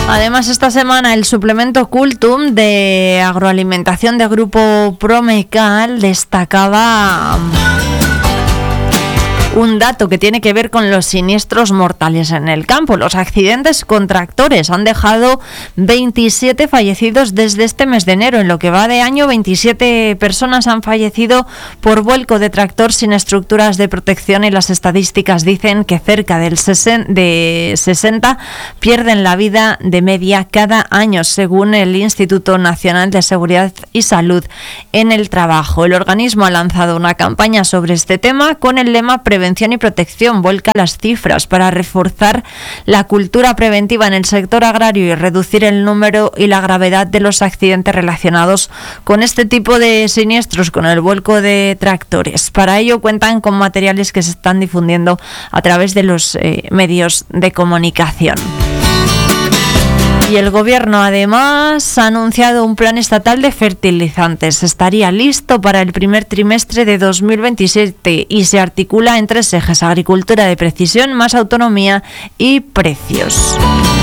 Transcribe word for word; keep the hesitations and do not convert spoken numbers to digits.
Además, esta semana el suplemento Cultum de agroalimentación de Grupo Promecal destacaba un dato que tiene que ver con los siniestros mortales en el campo. Los accidentes con tractores han dejado veintisiete fallecidos desde este mes de enero. En lo que va de año, veintisiete personas han fallecido por vuelco de tractor sin estructuras de protección, y las estadísticas dicen que cerca del de sesenta pierden la vida de media cada año, según el Instituto Nacional de Seguridad y Salud en el Trabajo. El organismo ha lanzado una campaña sobre este tema con el lema Prevención y protección, vuelca las cifras para reforzar la cultura preventiva en el sector agrario y reducir el número y la gravedad de los accidentes relacionados con este tipo de siniestros, con el vuelco de tractores. Para ello cuentan con materiales que se están difundiendo a través de los eh, medios de comunicación. Y el Gobierno, además, ha anunciado un plan estatal de fertilizantes. Estaría listo para el primer trimestre de dos mil veintisiete y se articula en tres ejes: agricultura de precisión, más autonomía y precios.